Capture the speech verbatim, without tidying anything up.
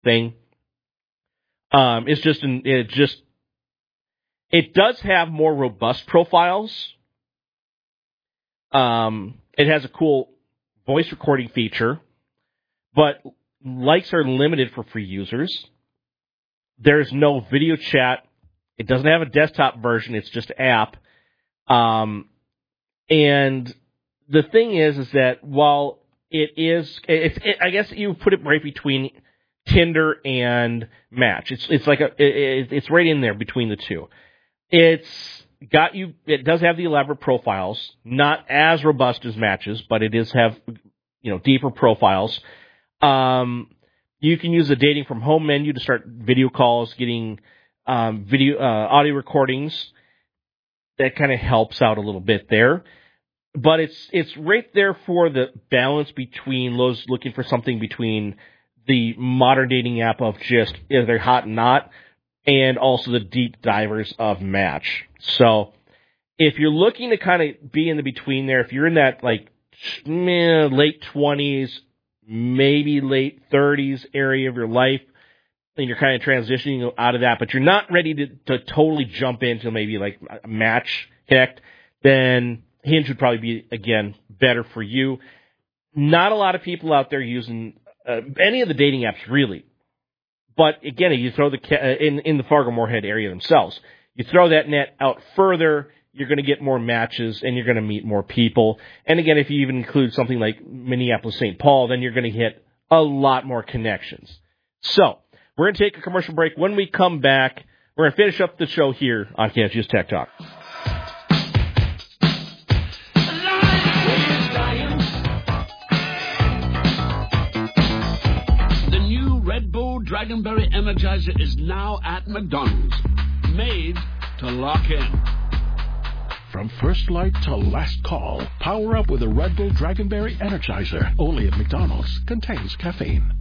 thing. Um, it's just an, it just it does have more robust profiles. Um, it has a cool voice recording feature, but likes are limited for free users. There's no video chat. It doesn't have a desktop version. It's just app. Um, and the thing is, is that while it is, it's, it, I guess you put it right between Tinder and Match. It's it's like a, it, it's right in there between the two. It's got you. It does have the elaborate profiles, not as robust as Matches, but it does have, you know, deeper profiles. Um, you can use the dating from home menu to start video calls, getting um, video uh, audio recordings. That kind of helps out a little bit there. But it's it's right there for the balance between those looking for something between the modern dating app of just is they're hot and not, and also the deep divers of Match. So if you're looking to kind of be in the between there, if you're in that like meh, late twenties, maybe late thirties area of your life, and you're kind of transitioning out of that, but you're not ready to, to totally jump into maybe like a Match Connect, then Hinge would probably be, again, better for you. Not a lot of people out there using uh, any of the dating apps, really. But, again, you throw the uh, in, in the Fargo-Moorhead area themselves, you throw that net out further, you're going to get more matches, and you're going to meet more people. And, again, if you even include something like Minneapolis-Saint Paul, then you're going to hit a lot more connections. So, we're going to take a commercial break. When we come back, we're going to finish up the show here on Kansas City Tech Talk. Dragonberry Energizer is now at McDonald's, made to lock in. From first light to last call, power up with a Red Bull Dragonberry Energizer, only at McDonald's, contains caffeine.